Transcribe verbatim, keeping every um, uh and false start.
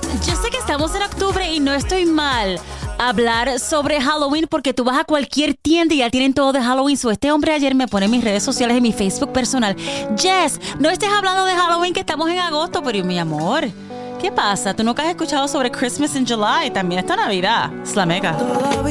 yo sé que estamos en octubre y no estoy mal hablar sobre Halloween porque tú vas a cualquier tienda y ya tienen todo de Halloween. So, este hombre ayer me pone en mis redes sociales, en mi Facebook personal: Jess, no estés hablando de Halloween que estamos en agosto. Pero mi amor, ¿qué pasa? ¿Tú nunca has escuchado sobre Christmas in July? También está Navidad. Es la mega.